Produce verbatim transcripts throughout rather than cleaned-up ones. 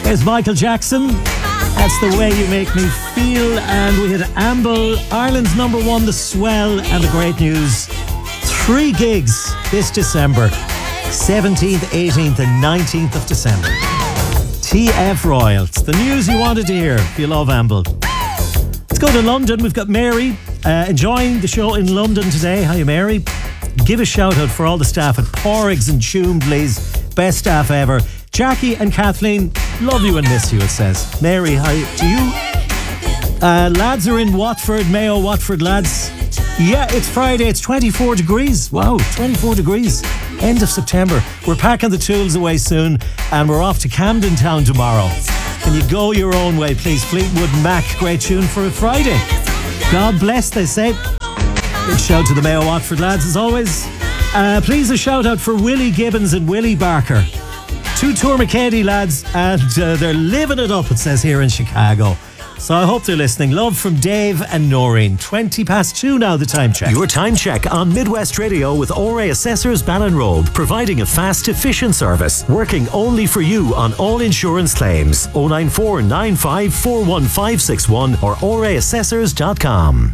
Here's Michael Jackson. That's the way you make me feel. And we had Amble, Ireland's number one, The Swell, and the great news. Three gigs this December. seventeenth, eighteenth and nineteenth of December. T F Royal. It's the news you wanted to hear if you love Amble. Let's go to London. We've got Mary uh, enjoying the show in London today. Hi, Mary. Give a shout out for all the staff at Porrigs and Tuam, please. Best staff ever. Jackie and Kathleen, love you and miss you, it says. Mary, hi to you. Uh, lads are in Watford, Mayo, Watford lads. Yeah, it's Friday, it's twenty-four degrees. Wow, twenty-four degrees. End of September. We're packing the tools away soon and we're off to Camden Town tomorrow. Can you go your own way, please? Fleetwood Mac, great tune for a Friday. God bless, they say. Big shout to the Mayo Watford lads as always. Uh, please a shout out for Willie Gibbons and Willie Barker. Two Tourmakeady lads and uh, they're living it up, it says here in Chicago. So I hope they're listening. Love from Dave and Noreen. twenty past two now, the time check. Your time check on Midwest Radio with O R A Assessors Ballinrobe, providing a fast, efficient service, working only for you on all insurance claims. oh nine four nine five four one five six one or O R A assessors dot com.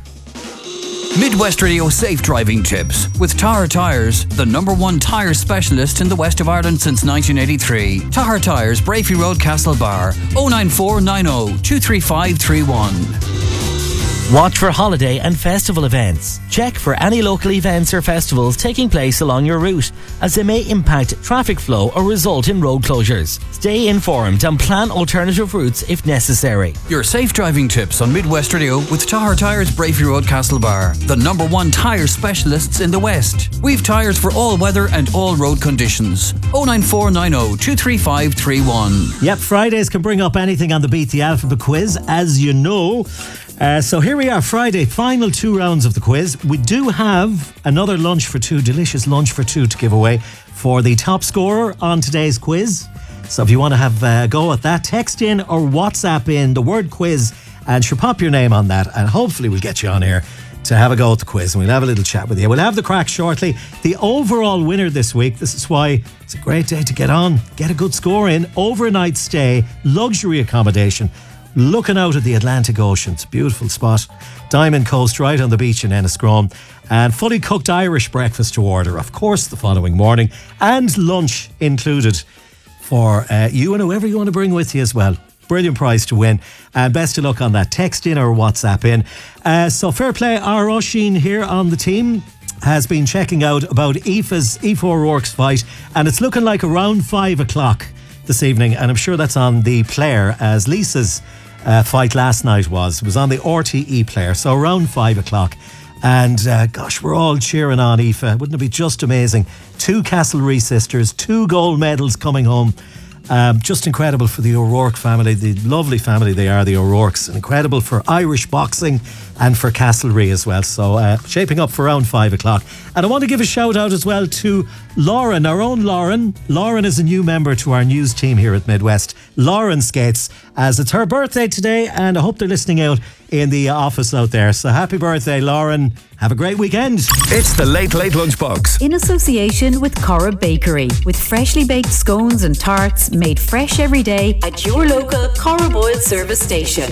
Midwest Radio Safe Driving Tips with Tahar Tyres, the number one tyre specialist in the west of Ireland since nineteen eighty-three. Tahar Tyres, Brafey Road, Castlebar. oh nine four nine oh two three five three one. Watch for holiday and festival events. Check for any local events or festivals taking place along your route, as they may impact traffic flow or result in road closures. Stay informed and plan alternative routes if necessary. Your safe driving tips on Midwest Radio with Tahar Tyres, Brafey Road, Castlebar, the number one tyre specialists in the West. We've tyres for all weather and all road conditions. oh nine four nine oh two three five three one. Yep, Fridays can bring up anything on the Beat the Alphabet quiz, as you know. Uh, so here we are, Friday, final two rounds of the quiz. We do have another lunch for two, delicious lunch for two to give away for the top scorer on today's quiz. So if you want to have a go at that, text in or WhatsApp in the word quiz and she'll pop your name on that and hopefully we'll get you on here to have a go at the quiz and we'll have a little chat with you. We'll have the crack shortly. The overall winner this week, this is why it's a great day to get on, get a good score in, overnight stay, luxury accommodation, looking out at the Atlantic Ocean. It's a beautiful spot. Diamond Coast right on the beach in Enniscrone. And fully cooked Irish breakfast to order, of course, the following morning. And lunch included for uh, you and whoever you want to bring with you as well. Brilliant prize to win. And best of luck on that. Text in or WhatsApp in. Uh, so fair play, our Oisín here on the team has been checking out about Aoife's, Aoife O'Rourke's fight. And it's looking like around five o'clock this evening. And I'm sure that's on the player as Lisa's Uh, fight last night was. It was on the R T E player, so around five o'clock. And uh, gosh, we're all cheering on Aoife. Wouldn't it be just amazing? Two Castlereagh sisters, two gold medals coming home. Um, just incredible for the O'Rourke family, the lovely family they are, the O'Rourkes. And incredible for Irish boxing and for Castlereagh as well. So uh, shaping up for around five o'clock. And I want to give a shout out as well to Lauren, our own Lauren. Lauren is a new member to our news team here at Midwest. Lauren skates, as it's her birthday today, and I hope they're listening out in the office out there. So happy birthday, Lauren. Have a great weekend. It's the Late Late Lunchbox. In association with Cora Bakery, with freshly baked scones and tarts made fresh every day at your local Cora Boyle service station.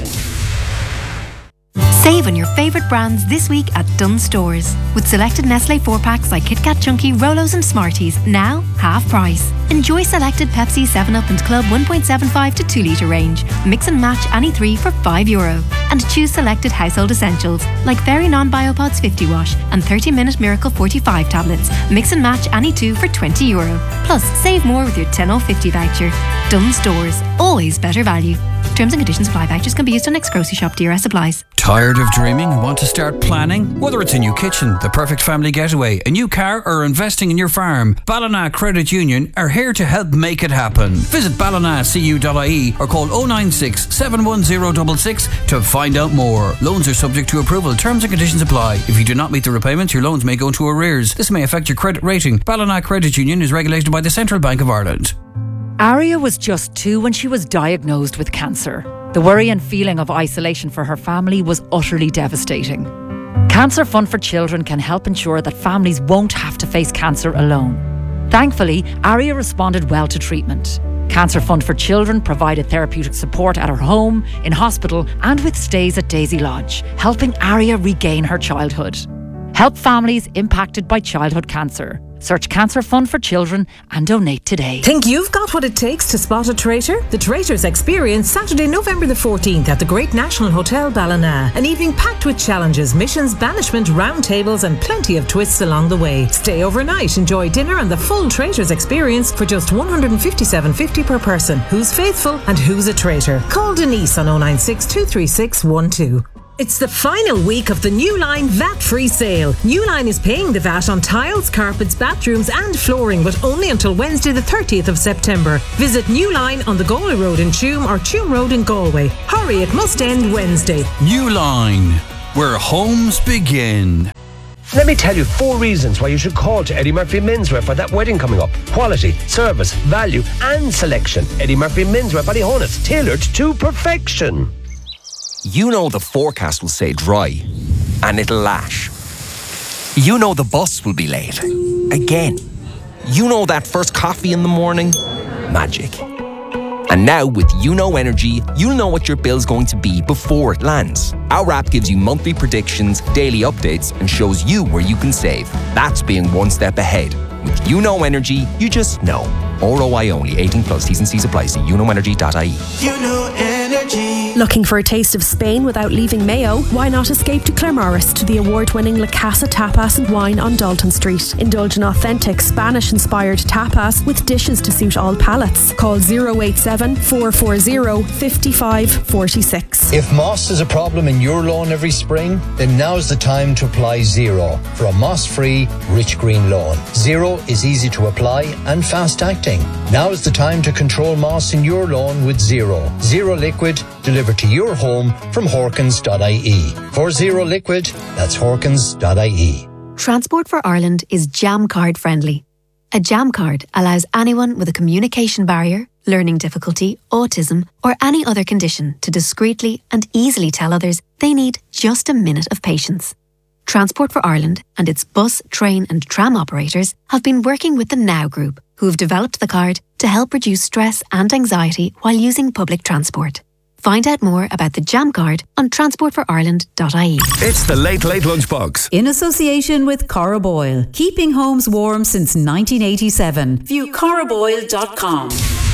Save on your favourite brands this week at Dunnes Stores. With selected Nestle four packs like Kit Kat Chunky, Rolos and Smarties, now half price. Enjoy selected Pepsi, seven up and Club one point seven five to two litre range. Mix and match any three for five euro. And choose selected household essentials like Fairy Non-Biopods fifty wash and thirty minute Miracle forty-five tablets. Mix and match any two for twenty euro. Plus, save more with your ten off fifty voucher. Dunnes Stores, always better value. Terms and conditions apply. Vouchers can be used on next grocery shop. D R S applies. Tired of dreaming and want to start planning? Whether it's a new kitchen, the perfect family getaway, a new car, or investing in your farm, Ballina Credit Union are here to help make it happen. Visit ballina c u dot i e or call oh nine six, seven one oh six six to find out more. Loans are subject to approval. Terms and conditions apply. If you do not meet the repayments, your loans may go into arrears. This may affect your credit rating. Ballina Credit Union is regulated by the Central Bank of Ireland. Aria was just two when she was diagnosed with cancer. The worry and feeling of isolation for her family was utterly devastating. Cancer Fund for Children can help ensure that families won't have to face cancer alone. Thankfully, Aria responded well to treatment. Cancer Fund for Children provided therapeutic support at her home, in hospital, and with stays at Daisy Lodge, helping Aria regain her childhood. Help families impacted by childhood cancer. Search Cancer Fund for Children and donate today. Think you've got what it takes to spot a traitor? The Traitors Experience, Saturday, November the fourteenth at the Great National Hotel Ballina. An evening packed with challenges, missions, banishment, round tables and plenty of twists along the way. Stay overnight, enjoy dinner and the full Traitors Experience for just one hundred fifty-seven dollars fifty per person. Who's faithful and who's a traitor? Call Denise on oh nine six, two three six, one two. It's the final week of the Newline V A T-free sale. Newline is paying the V A T on tiles, carpets, bathrooms and flooring, but only until Wednesday the thirtieth of September. Visit Newline on the Galway Road in Tuam or Tuam Road in Galway. Hurry, it must end Wednesday. Newline, where homes begin. Let me tell you four reasons why you should call to Eddie Murphy Menswear for that wedding coming up. Quality, service, value and selection. Eddie Murphy Menswear Ballyhonus, tailored to perfection. You know the forecast will say dry, and it'll lash. You know the bus will be late. Again. You know that first coffee in the morning? Magic. And now with You Know Energy, you'll know what your bill's going to be before it lands. Our app gives you monthly predictions, daily updates, and shows you where you can save. That's being one step ahead. With You Know Energy, you just know. R O I only, eighteen plus, T's and C's apply. See you know energy dot I E. You Know Energy. Looking for a taste of Spain without leaving Mayo? Why not escape to Claremorris to the award-winning La Casa Tapas and Wine on Dalton Street. Indulge in authentic Spanish-inspired tapas with dishes to suit all palates. Call oh eight seven, four four zero, five five four six. If moss is a problem in your lawn every spring, then now's the time to apply Zero for a moss-free, rich green lawn. Zero is easy to apply and fast-acting. Now is the time to control moss in your lawn with Zero. Zero Liquid, delivered to your home from Horkins dot I E. For Zero Liquid, that's Horkins dot I E. Transport for Ireland is Jam Card friendly. A Jam Card allows anyone with a communication barrier, learning difficulty, autism, or any other condition to discreetly and easily tell others they need just a minute of patience. Transport for Ireland and its bus, train and tram operators have been working with the Now Group, who have developed the card to help reduce stress and anxiety while using public transport. Find out more about the Jam Card on transport for ireland dot I E. It's the Late Late Lunchbox. In association with Cora Boyle, keeping homes warm since nineteen eighty-seven. View cora boyle dot com.